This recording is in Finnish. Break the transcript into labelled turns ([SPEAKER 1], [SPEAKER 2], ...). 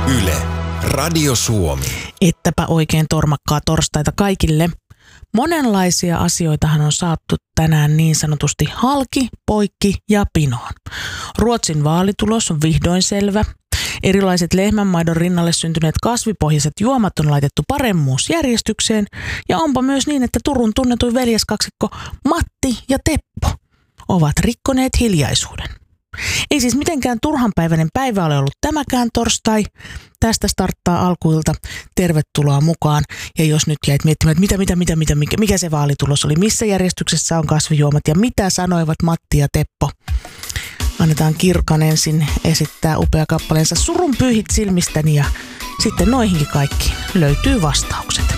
[SPEAKER 1] Yle, Radio Suomi.
[SPEAKER 2] Ettäpä oikein tormakkaa torstaita kaikille. Monenlaisia asioitahan on saattu tänään niin sanotusti halki, poikki ja pinoon. Ruotsin vaalitulos on vihdoin selvä. Erilaiset lehmänmaidon rinnalle syntyneet kasvipohjaiset juomat on laitettu paremmuusjärjestykseen. Ja onpa myös niin, että Turun tunnetuin veljeskaksikko Matti ja Teppo ovat rikkoneet hiljaisuuden. Ei siis mitenkään turhanpäiväinen päivä ole ollut tämäkään torstai. Tästä starttaa alkuilta. Tervetuloa mukaan. Ja jos nyt jäit miettimään, että mikä se vaalitulos oli, missä järjestyksessä on kasvijuomat ja mitä sanoivat Matti ja Teppo. Annetaan Kirkan ensin esittää upea kappaleensa Surun pyyhit silmistäni ja sitten noihinkin kaikkiin löytyy vastaukset.